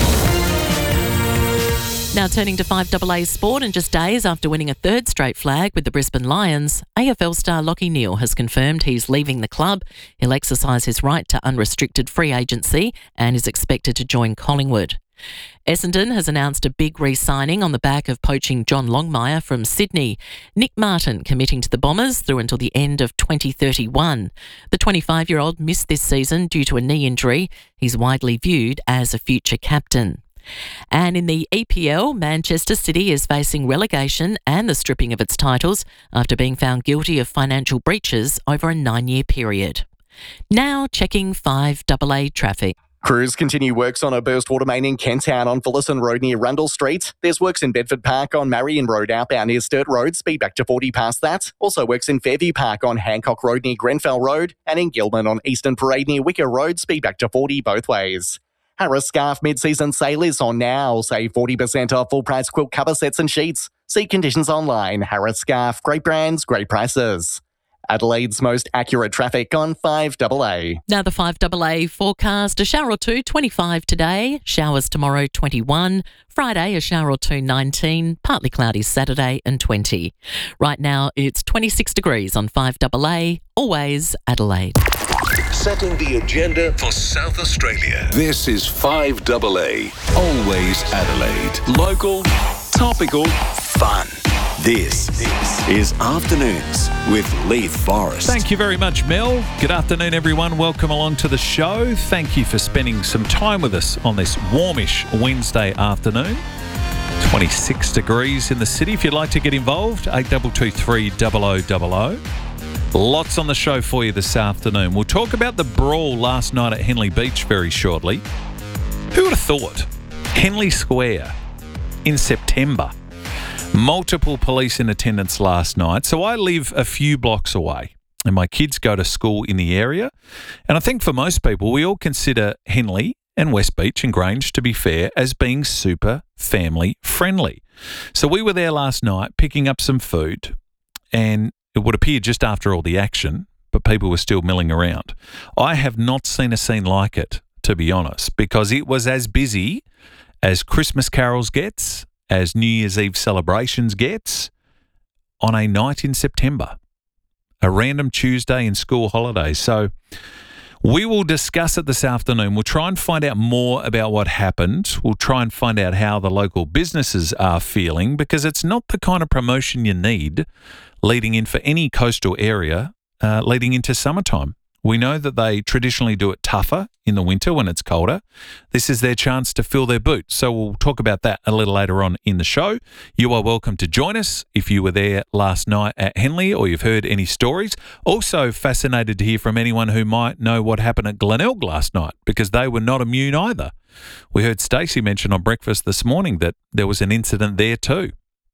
Now turning to five A A sport, and just days after winning a third straight flag with the Brisbane Lions, A F L star Lachie Neale has confirmed he's leaving the club. He'll exercise his right to unrestricted free agency and is expected to join Collingwood. Essendon has announced a big re-signing on the back of poaching John Longmire from Sydney. Nick Martin committing to the Bombers through until the end of twenty thirty-one. The twenty-five-year-old missed this season due to a knee injury. He's widely viewed as a future captain. And in the E P L, Manchester City is facing relegation and the stripping of its titles after being found guilty of financial breaches over a nine-year period. Now checking five A A traffic. Crews continue works on a burst water main in Kent Town on Fullison Road near Rundle Street. There's works in Bedford Park on Marion Road outbound near Sturt Road, speed back to forty past that. Also works in Fairview Park on Hancock Road near Grenfell Road, and in Gilman on Eastern Parade near Wicker Road, speed back to forty both ways. Harris Scarf mid-season sale is on now. Save forty percent off full price quilt cover sets and sheets. See conditions online. Harris Scarf, great brands, great prices. Adelaide's most accurate traffic on five double A. Now the five double A forecast, a shower or two, twenty-five today, showers tomorrow, twenty-one. Friday, a shower or two, nineteen. Partly cloudy Saturday and twenty. Right now, it's twenty-six degrees on five double A, always Adelaide. Setting the agenda for South Australia. This is five double A, always Adelaide. Local, topical, fun. This is Afternoons with Leith Forrest. Thank you very much, Mel. Good afternoon, everyone. Welcome along to the show. Thank you for spending some time with us on this warmish Wednesday afternoon. twenty-six degrees in the city. If you'd like to get involved, eight two two three zero zero zero zero. Lots on the show for you this afternoon. We'll talk about the brawl last night at Henley Beach very shortly. Who would have thought? Henley Square in September. Multiple police in attendance last night. So I live a few blocks away and my kids go to school in the area. And I think for most people, we all consider Henley and West Beach and Grange, to be fair, as being super family friendly. So we were there last night picking up some food, and it would appear just after all the action, but people were still milling around. I have not seen a scene like it, to be honest, because it was as busy as Christmas carols gets, as New Year's Eve celebrations gets, on a night in September, a random Tuesday in school holidays. So we will discuss it this afternoon. We'll try and find out more about what happened. We'll try and find out how the local businesses are feeling, because it's not the kind of promotion you need leading in for any coastal area uh, leading into summertime. We know that they traditionally do it tougher in the winter when it's colder. This is their chance to fill their boots. So we'll talk about that a little later on in the show. You are welcome to join us if you were there last night at Henley or you've heard any stories. Also fascinated to hear from anyone who might know what happened at Glenelg last night, because they were not immune either. We heard Stacey mention on breakfast this morning that there was an incident there too.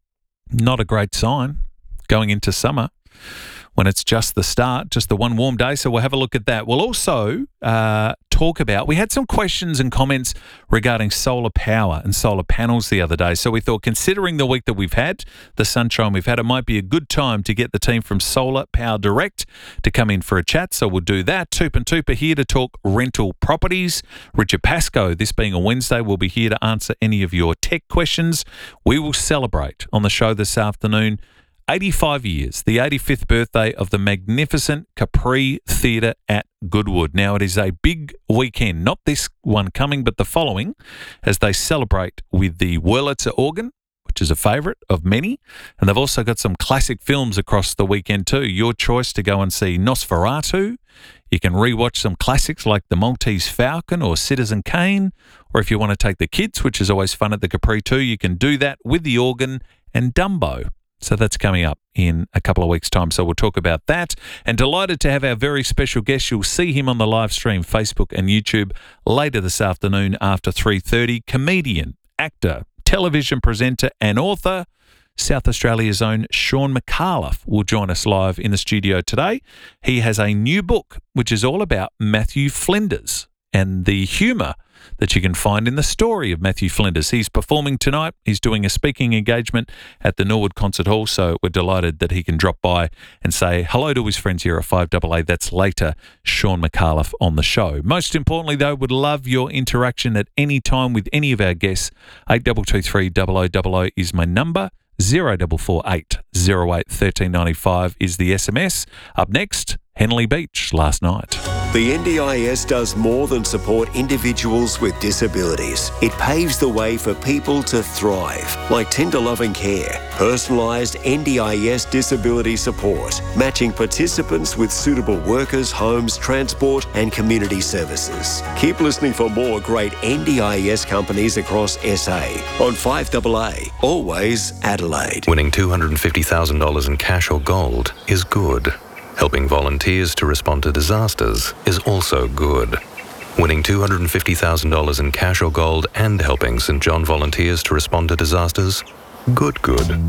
Not a great sign going into summer, when it's just the start, just the one warm day. So we'll have a look at that. We'll also uh, talk about, we had some questions and comments regarding solar power and solar panels the other day. So we thought, considering the week that we've had, the sunshine we've had, it might be a good time to get the team from Solar Power Direct to come in for a chat. So we'll do that. Toop and Toop are here to talk rental properties. Richard Pascoe, this being a Wednesday, will be here to answer any of your tech questions. We will celebrate on the show this afternoon eighty-five years, the eighty-fifth birthday of the magnificent Capri Theatre at Goodwood. Now, it is a big weekend, not this one coming, but the following, as they celebrate with the Wurlitzer organ, which is a favourite of many. And they've also got some classic films across the weekend too. Your choice to go and see Nosferatu. You can rewatch some classics like The Maltese Falcon or Citizen Kane. Or if you want to take the kids, which is always fun at the Capri too, you can do that with the organ and Dumbo. So that's coming up in a couple of weeks' time. So we'll talk about that. And delighted to have our very special guest. You'll see him on the live stream, Facebook and YouTube, later this afternoon after three thirty. Comedian, actor, television presenter and author, South Australia's own Sean McAuliffe will join us live in the studio today. He has a new book, which is all about Matthew Flinders and the humour that you can find in the story of Matthew Flinders. He's performing tonight. He's doing a speaking engagement at the Norwood Concert Hall, so we're delighted that he can drop by and say hello to his friends here at five double A. That's later, Sean McAuliffe on the show. Most importantly, though, would love your interaction at any time with any of our guests. eight two two three zero zero zero zero is my number. zero four four eight zero eight one three nine five is the S M S. Up next, Henley Beach last night. The N D I S does more than support individuals with disabilities. It paves the way for people to thrive, like tender loving care, personalised N D I S disability support, matching participants with suitable workers, homes, transport and community services. Keep listening for more great N D I S companies across S A on five double A, always Adelaide. Winning two hundred fifty thousand dollars in cash or gold is good. Helping volunteers to respond to disasters is also good. Winning two hundred fifty thousand dollars in cash or gold and helping St John volunteers to respond to disasters? Good, good.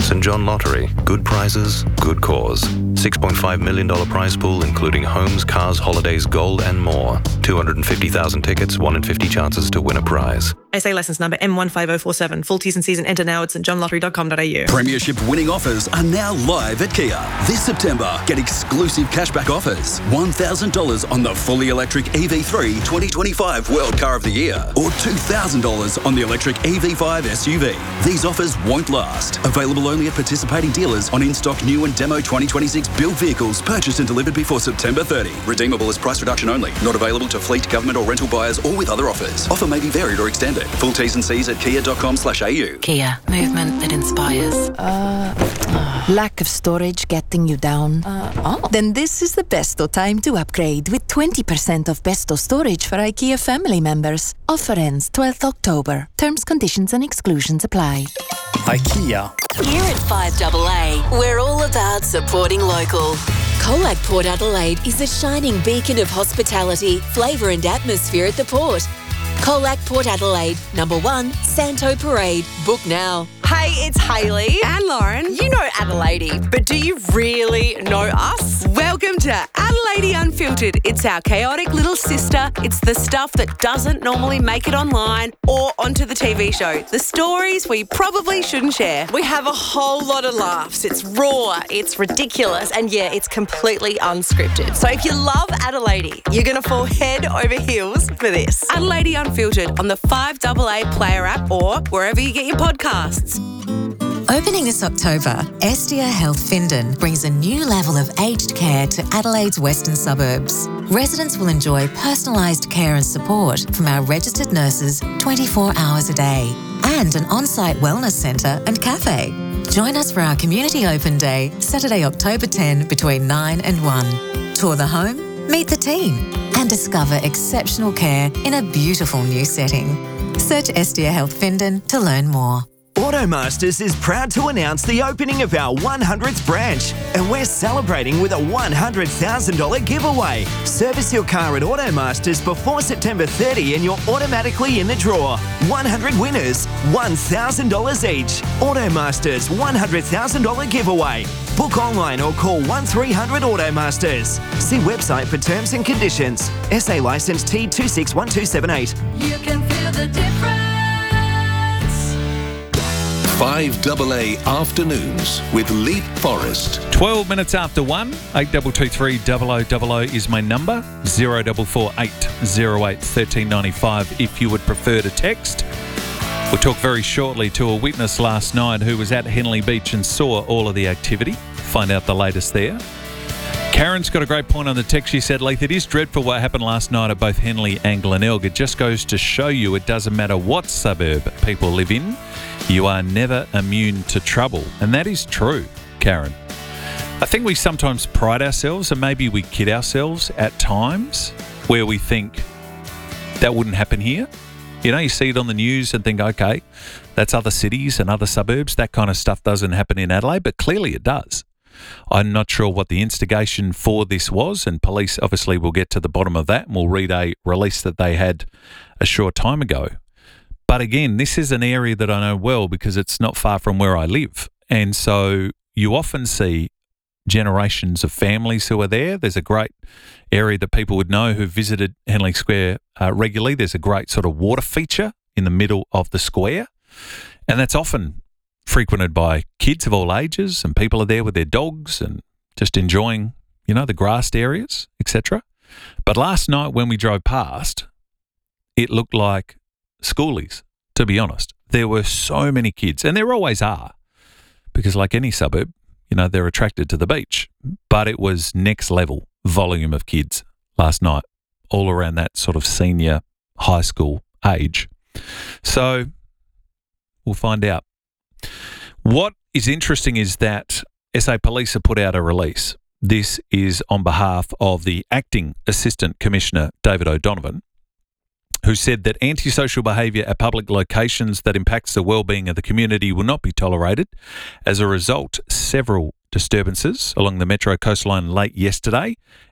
Saint John Lottery. Good prizes, good cause. six point five million dollars prize pool, including homes, cars, holidays, gold, and more. two hundred fifty thousand tickets, one in fifty chances to win a prize. S A licence number M one five oh four seven. Full T's and C's and enter now at st john lottery dot com dot a u. Premiership winning offers are now live at Kia. This September, get exclusive cashback offers. one thousand dollars on the fully electric E V three twenty twenty-five World Car of the Year, or two thousand dollars on the electric E V five S U V. These offers won't last. Available only at participating dealers on in-stock new and demo twenty twenty-six built vehicles purchased and delivered before September thirtieth. Redeemable as price reduction only. Not available to fleet, government or rental buyers or with other offers. Offer may be varied or extended. Full T's and C's at kia dot com slash a u. Kia. Movement that inspires. Uh, uh, lack of storage getting you down? Uh, oh. Then this is the best time to upgrade with twenty percent off Besto storage for IKEA family members. Offer ends twelfth October. Terms, conditions and exclusions apply. IKEA. Here at five A A, we're all about supporting local. Colac Port Adelaide is a shining beacon of hospitality, flavour and atmosphere at the port. Colac Port Adelaide, number one, Santo Parade. Book now. Hey, it's Hayley and Lauren. You know Adelaide, but do you really know us? Welcome to Adelaide Unfiltered. It's our chaotic little sister. It's the stuff that doesn't normally make it online or onto the T V show. The stories we probably shouldn't share. We have a whole lot of laughs. It's raw, it's ridiculous, and yeah, it's completely unscripted. So if you love Adelaide, you're going to fall head over heels for this. Adelaide Unfiltered on the five A A Player app or wherever you get your podcasts. Opening this October, Estia Health Findon brings a new level of aged care to Adelaide's western suburbs. Residents will enjoy personalised care and support from our registered nurses twenty-four hours a day and an on-site wellness centre and cafe. Join us for our Community Open Day, Saturday, October tenth between nine and one. Tour the home, meet the team and discover exceptional care in a beautiful new setting. Search Estia Health Findon to learn more. Automasters is proud to announce the opening of our one hundredth branch, and we're celebrating with a one hundred thousand dollars giveaway. Service your car at Automasters before September thirtieth and you're automatically in the draw. one hundred winners, one thousand dollars each. Automasters one hundred thousand dollars giveaway. Book online or call one three hundred Automasters. See website for terms and conditions. S A licence T two six one two seven eight. You can feel the difference. five A A Afternoons with Leap Forest. twelve minutes after one, eight two two three double oh double oh is my number, zero four four eight zero eight one three nine five if you would prefer to text. We'll talk very shortly to a witness last night who was at Henley Beach and saw all of the activity. Find out the latest there. Karen's got a great point on the text. She said, Leith, it is dreadful what happened last night at both Henley and Glenelg. It just goes to show you it doesn't matter what suburb people live in. You are never immune to trouble. And that is true, Karen. I think we sometimes pride ourselves and maybe we kid ourselves at times where we think that wouldn't happen here. You know, you see it on the news and think, okay, that's other cities and other suburbs. That kind of stuff doesn't happen in Adelaide, but clearly it does. I'm not sure what the instigation for this was, and police obviously will get to the bottom of that, and we'll read a release that they had a short time ago. But again, this is an area that I know well because it's not far from where I live. And so you often see generations of families who are there. There's a great area that people would know who visited Henley Square uh, regularly. There's a great sort of water feature in the middle of the square, and that's often frequented by kids of all ages, and people are there with their dogs and just enjoying, you know, the grassed areas, et cetera. But last night when we drove past, it looked like schoolies, to be honest. There were so many kids, and there always are, because like any suburb, you know, they're attracted to the beach. But it was next level volume of kids last night, all around that sort of senior high school age. So we'll find out. What is interesting is that S A Police have put out a release. This is on behalf of the Acting Assistant Commissioner, David O'Donovan, who said that antisocial behaviour at public locations that impacts the well-being of the community will not be tolerated. As a result, several disturbances along the Metro coastline late yesterday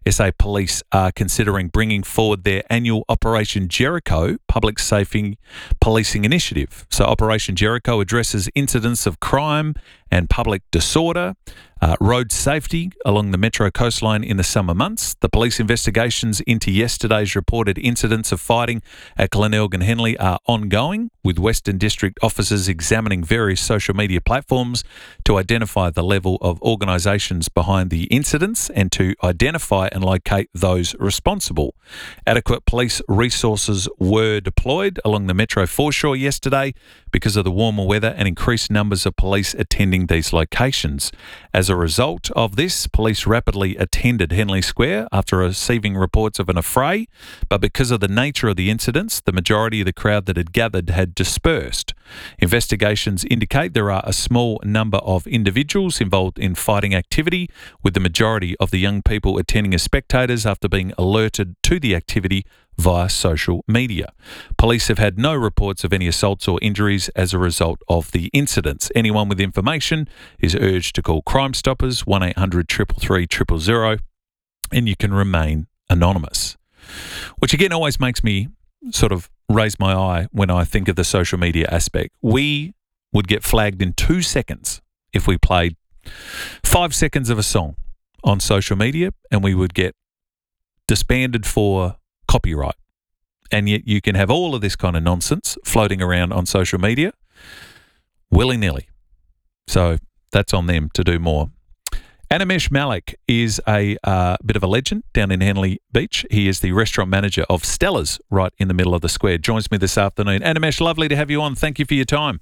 S A Police are considering bringing forward their annual Operation Jericho public safety policing initiative. So Operation Jericho addresses incidents of crime and public disorder, uh, road safety along the Metro coastline in the summer months. The police investigations into yesterday's reported incidents of fighting at Glenelg and Henley are ongoing, with Western District officers examining various social media platforms to identify the level of organisations behind the incidents and to identify and locate those responsible. Adequate police resources were deployed along the Metro foreshore yesterday because of the warmer weather and increased numbers of police attending these locations. As a result of this, police rapidly attended Henley Square after receiving reports of an affray, but because of the nature of the incidents, the majority of the crowd that had gathered had dispersed. Investigations indicate there are a small number of individuals involved in fighting activity, with the majority of the young people attending as spectators after being alerted to the activity via social media. Police have had no reports of any assaults or injuries as a result of the incidents. Anyone with information is urged to call Crime Stoppers one eight hundred three three three zero zero, and you can remain anonymous. Which again always makes me sort of raise my eye when I think of the social media aspect. We would get flagged in two seconds if we played five seconds of a song on social media, and we would get disbanded for copyright. And yet you can have all of this kind of nonsense floating around on social media willy-nilly. So that's on them to do more. Animesh Malik is a uh, bit of a legend down in Henley Beach. He is the restaurant manager of Stella's right in the middle of the square. Joins me this afternoon. Animesh, lovely to have you on. Thank you for your time.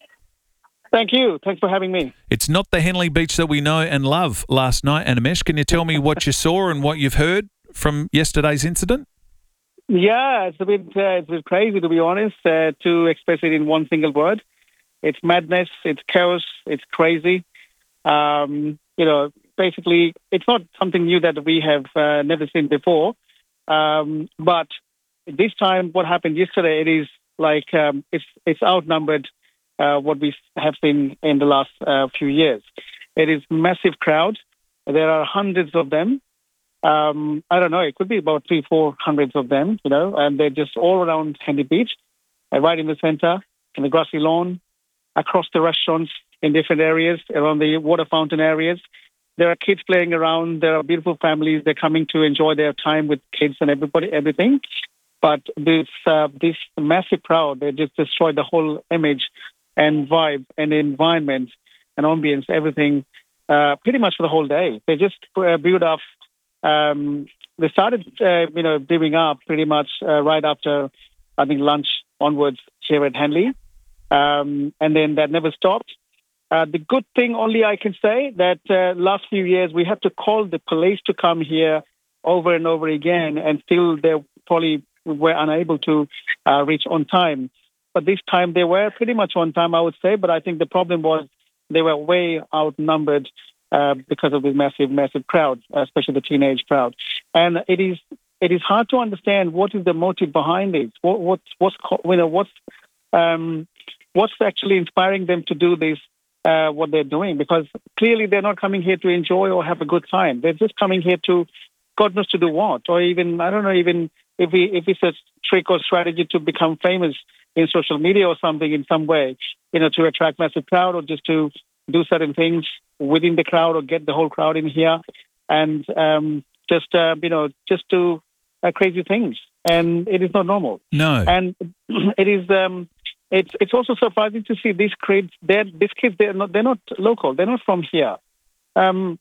Thank you. Thanks for having me. It's not the Henley Beach that we know and love last night, Animesh. Can you tell me what you saw and what you've heard from yesterday's incident? Yeah, it's a bit, uh, it's a bit crazy, to be honest, uh, to express it in one single word. It's madness, it's chaos, it's crazy. Um, you know, basically, it's not something new that we have uh, never seen before. Um, but this time, what happened yesterday, it is like um, it's it's outnumbered uh, what we have seen in the last uh, few years. It is massive crowd. There are hundreds of them. Um, I don't know, it could be about three, four hundreds of them, you know, and they're just all around Henley Beach, uh, right in the center, in the grassy lawn, across the restaurants, in different areas, around the water fountain areas. There are kids playing around. There are beautiful families. They're coming to enjoy their time with kids and everybody, everything. But this uh, this massive crowd, they just destroyed the whole image and vibe and environment and ambience, everything, uh, pretty much for the whole day. They just uh, built up. Um, they started, uh, you know, building up pretty much uh, right after, I think, lunch onwards here at Henley. Um, and then that never stopped. Uh, the good thing only I can say that uh, last few years we had to call the police to come here over and over again, and still they probably were unable to uh, reach on time. But this time they were pretty much on time, I would say. But I think the problem was they were way outnumbered uh, because of this massive, massive crowd, especially the teenage crowd. And it is it is hard to understand what is the motive behind it. What what what's you know what's um, what's actually inspiring them to do this. Uh, what they're doing, because clearly they're not coming here to enjoy or have a good time. They're just coming here to, God knows to do what, or even, I don't know, even if we, if it's a trick or strategy to become famous in social media or something in some way, you know, to attract massive crowd or just to do certain things within the crowd or get the whole crowd in here and um, just, uh, you know, just do uh, crazy things. And it is not normal. No. And it is... Um, It's it's also surprising to see these kids. They're these kids. They're not they're not local. They're not from here. Um,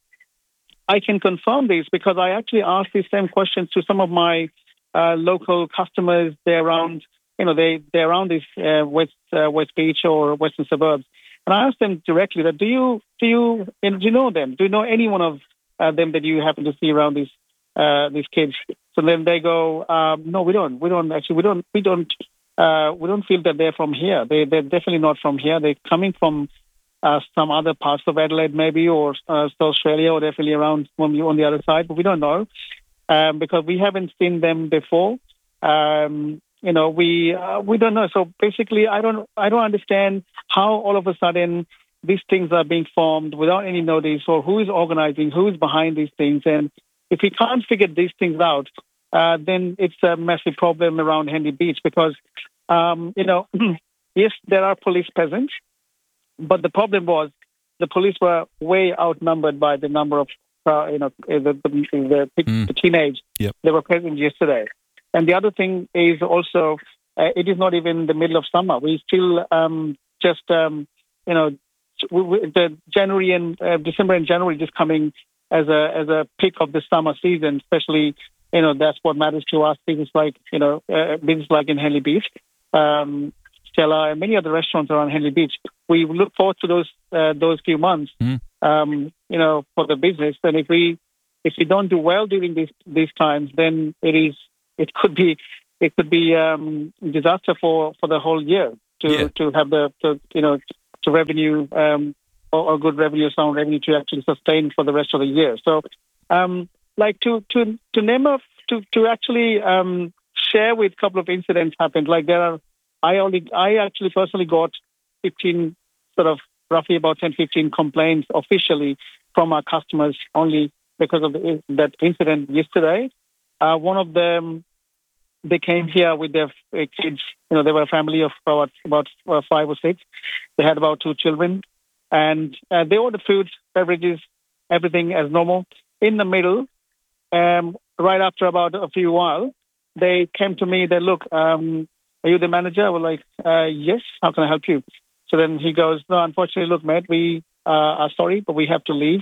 I can confirm this because I actually asked these same questions to some of my uh, local customers. They're around, you know, they they're around this uh, West uh, West Beach or Western suburbs, and I asked them directly that do you do you you know, do you know them? Do you know any one of uh, them that you happen to see around these uh, these kids? So then they go, um, no, we don't. We don't actually. We don't. We don't. Uh, we don't feel that they're from here. They, they're definitely not from here. They're coming from uh, some other parts of Adelaide maybe, or uh, Australia, or definitely around on the, on the other side, but we don't know um, because we haven't seen them before. Um, you know, we uh, we don't know. So basically, I don't I don't understand how all of a sudden these things are being formed without any notice, or who is organizing, who is behind these things, and if we can't figure these things out, uh, then it's a massive problem around Henley Beach because, um, you know, yes, there are police present, but the problem was the police were way outnumbered by the number of, uh, you know, the, the, the, Mm. the teenage Yep. that were present yesterday. And the other thing is also, uh, it is not even the middle of summer. We still um, just, um, you know, we, we, the January and uh, December and January just coming as a as a peak of the summer season, especially, you know, that's what matters to us. Business like, you know, uh, business like in Henley Beach, um, Stella, and many other restaurants around Henley Beach. We look forward to those uh, those few months, Mm. um, you know, for the business. And if we if we don't do well during these these times, then it is it could be it could be um, disaster for, for the whole year to Yeah. to have the, the you know to revenue um, or, or good revenue, sound revenue to actually sustain for the rest of the year. So, um, like to to to name a to to actually um, share with a couple of incidents happened. Like there are, I only I actually personally got fifteen sort of roughly about ten, fifteen complaints officially from our customers only because of the, that incident yesterday. Uh, one of them, they came here with their uh, kids. You know, they were a family of about about uh, five or six. They had about two children, and uh, they ordered food, beverages, everything as normal. In the middle, um, right after about a few while, they came to me. They look, um, are you the manager? I was like, uh, yes. How can I help you? So then he goes, no, unfortunately, look, mate, we uh, are sorry, but we have to leave.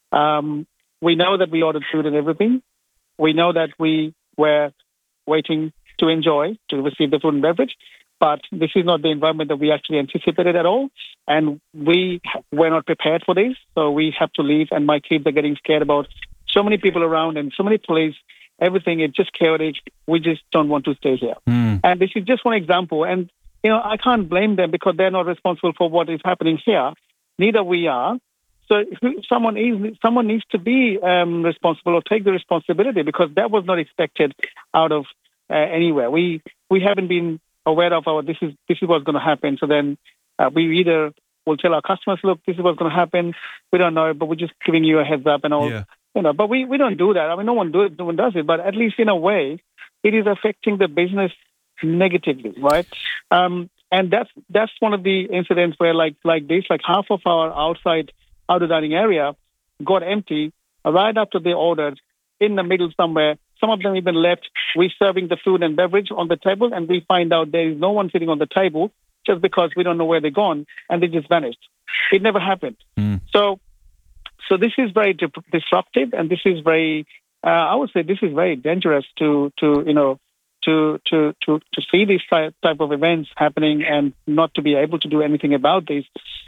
Um, we know that we ordered food and everything. We know that we were waiting to enjoy, to receive the food and beverage, but this is not the environment that we actually anticipated at all. And we were not prepared for this, so we have to leave. And my kids are getting scared about so many people around and so many police, everything. It's just chaotic. We just don't want to stay here. Mm. And this is just one example. And, you know, I can't blame them because they're not responsible for what is happening here. Neither we are. So someone is someone needs to be um, responsible or take the responsibility because that was not expected out of uh, anywhere. We we haven't been aware of our this is this is what's going to happen. So then uh, we either will tell our customers, look, this is what's going to happen. We don't know, but we're just giving you a heads up and all. Yeah. You know, but we, we don't do that. I mean, no one do it, no one does it. But at least in a way, it is affecting the business negatively, right? Um, and that's that's one of the incidents where like like this, like half of our outside outdoor dining area got empty right after they ordered in the middle somewhere. Some of them even left. We're serving the food and beverage on the table, and we find out there is no one sitting on the table just because we don't know where they're gone, and they just vanished. It never happened. Mm. So, so this is very di- disruptive, and this is very, uh, I would say, this is very dangerous to, to you know, to to to to see these type type of events happening and not to be able to do anything about this.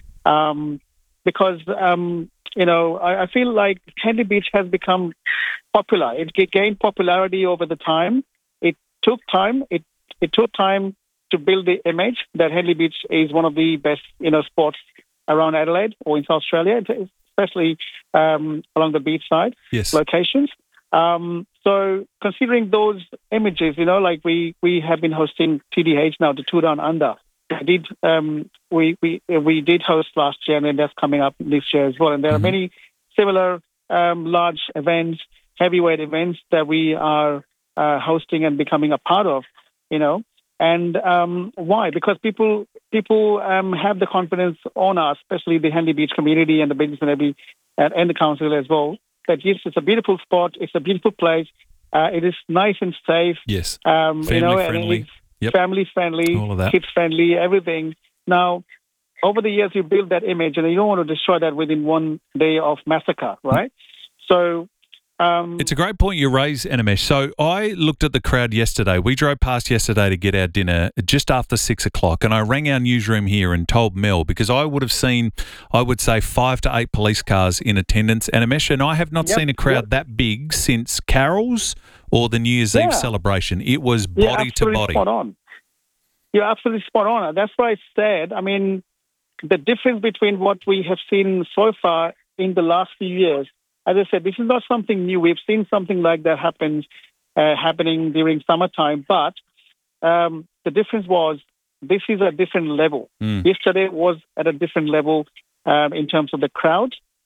Um, Because, um, you know, I, I feel like Henley Beach has become popular. It g- gained popularity over the time. It took time. It it took time to build the image that Henley Beach is one of the best, you know, spots around Adelaide or in South Australia, especially um, along the beach side Yes. locations. Um, so considering those images, you know, like we, we have been hosting T D H now, the Two Down Under. We did um, we we we did host last year, and then that's coming up this year as well. And there Mm-hmm. are many similar um, large events, heavyweight events that we are uh, hosting and becoming a part of. You know, and um, why? Because people people um, have the confidence on us, especially the Henley Beach community and the business and every and, and the council as well. That yes, it's a beautiful spot. It's a beautiful place. Uh, it is nice and safe. Yes. Um, Family you know, friendly. And it's Yep. family friendly, All of that. kids friendly, everything. Now, over the years, you build that image, and you don't want to destroy that within one day of massacre, right? So, um, It's a great point you raise, Animesh. So I looked at the crowd yesterday. We drove past yesterday to get our dinner just after six o'clock, and I rang our newsroom here and told Mel because I would have seen, I would say, five to eight police cars in attendance, Animesh, and I have not Yep, seen a crowd yep. that big since Carol's or the New Year's Yeah. Eve celebration. It was You're body to absolutely body. spot on. You're absolutely spot on. That's why I said, I mean, the difference between what we have seen so far in the last few years, as I said, this is not something new. We've seen something like that happen, uh, happening during summertime, but um, the difference was this is a different level. Mm. Yesterday was at a different level um, in terms of the crowd.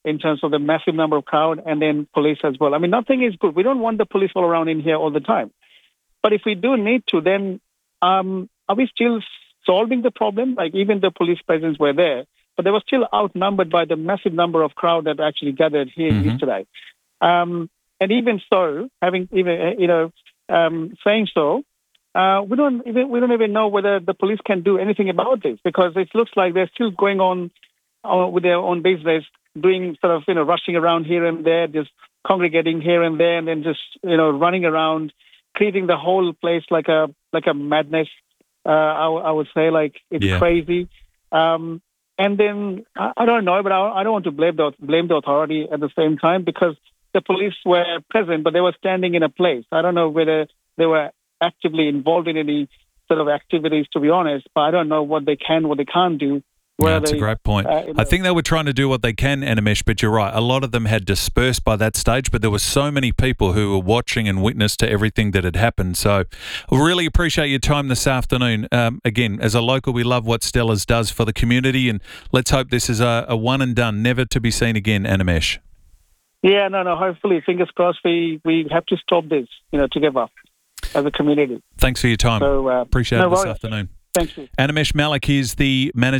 in terms of the massive number of crowd and then police as well. I mean, nothing is good. We don't want the police all around in here all the time. But if we do need to, then um, are we still solving the problem? Like even the police presence were there, but they were still outnumbered by the massive number of crowd that actually gathered here Mm-hmm. yesterday. Um, and even so, having even you know um, saying so, uh, we don't even we don't even know whether the police can do anything about this because it looks like they're still going on uh, with their own business, doing sort of you know rushing around here and there, just congregating here and there, and then just you know running around, treating the whole place like a like a madness. Uh, I, I would say like it's Yeah. crazy. Um, and then I, I don't know, but I, I don't want to blame the blame the authority at the same time because the police were present, but they were standing in a place. I don't know whether they were actively involved in any sort of activities, to be honest. But I don't know what they can, what they can't do. Yeah, that's they, a great point. Uh, you I know, think they were trying to do what they can, Animesh, but you're right. A lot of them had dispersed by that stage, but there were so many people who were watching and witness to everything that had happened. So I really appreciate your time this afternoon. Um, again, as a local, we love what Stella's does for the community, and let's hope this is a, a one and done, never to be seen again, Animesh. Yeah, no, no. Hopefully, fingers crossed, we, we have to stop this, you know, together as a community. Thanks for your time. So, uh, appreciate no it this worries. afternoon. Thank you. Animesh Malik is the manager.